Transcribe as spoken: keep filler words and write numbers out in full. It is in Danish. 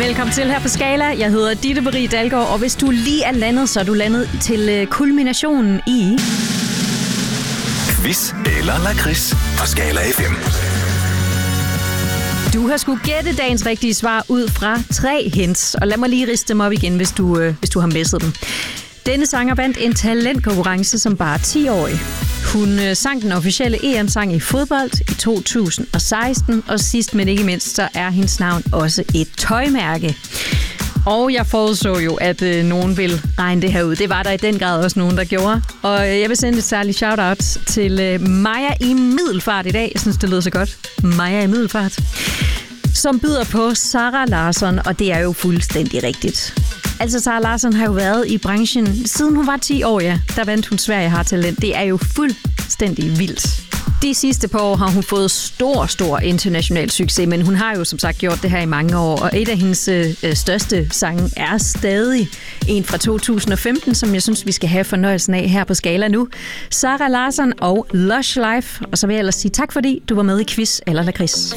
Velkommen til her på Skala. Jeg hedder Ditte Marie Dalgaard, og hvis du lige er landet, så er du landet til kulminationen i... Quiz eller lakrids på Skala F M. Du har sgu gætte dagens rigtige svar ud fra tre hints, og lad mig lige riste dem op igen, hvis du, øh, hvis du har misset dem. Denne sanger vandt en talentkonkurrence som bare ti-årig. Hun øh, sang den officielle E M-sang i fodbold i to tusind og seksten, og sidst men ikke mindst, så er hendes navn også et tøjmærke. Og jeg forudså jo, at øh, nogen vil regne det her ud. Det var der i den grad også nogen, der gjorde. Og øh, jeg vil sende et særligt shout-out til øh, Maja i Middelfart i dag. Jeg synes, det lyder så godt. Maja i Middelfart. Som byder på Zara Larsson, og det er jo fuldstændig rigtigt. Altså, Zara Larsson har jo været i branchen siden hun var ti år, ja. Der vandt hun Sverige har talent. Det er jo fuldstændig vildt. De sidste par år har hun fået stor, stor international succes, men hun har jo som sagt gjort det her i mange år, og et af hendes øh, største sange er stadig en fra to tusind og femten, som jeg synes, vi skal have fornøjelsen af her på Skala nu. Zara Larsson og Lush Life, og så vil jeg ellers sige tak, fordi du var med i Quiz eller Lakrids.